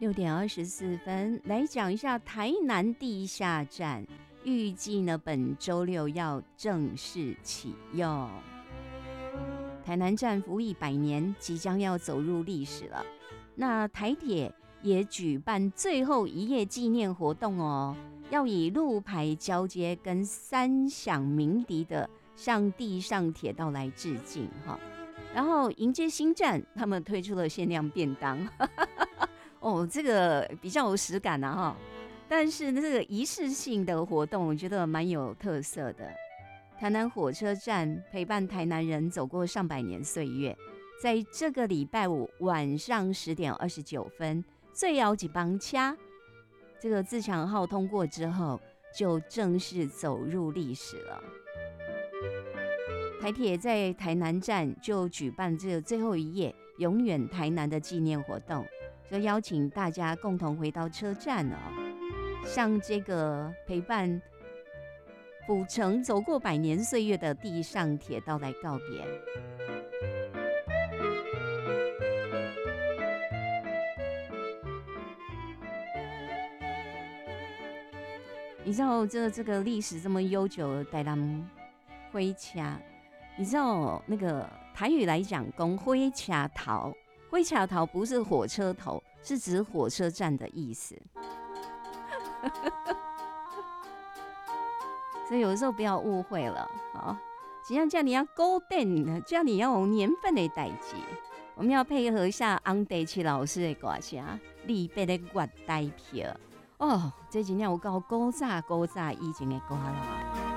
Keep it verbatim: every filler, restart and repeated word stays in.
六点二十四分，来讲一下台南地下站，预计呢本周六要正式启用。台南站服役百年，即将要走入历史了。那台铁也举办最后一夜纪念活动哦，要以路牌交接跟三响鸣笛的向地上铁道来致敬哈。然后迎接新站，他们推出了限量便当。哦，这个比较有实感啊哈，但是这个仪式性的活动，我觉得蛮有特色的。台南火车站陪伴台南人走过上百年岁月，在这个礼拜五晚上十点二十九分，最后一班车，这个自强号通过之后，就正式走入历史了。台铁在台南站就举办这个最后一夜永远台南的纪念活动。就邀请大家共同回到车站哦，向这个陪伴府城走过百年岁月的地上铁道来告别。你知道这这个历史这么悠久的台南火车，你知道那个台语来讲，讲火车头。火车头不是火车头，是指火车站的意思。所以有的时候不要误会了。好，只要叫你要古典，叫你要有年份的代志，我们要配合一下昂德奇老师的歌声，李白的月台票。哦，这真正有够古早古早以前的歌了。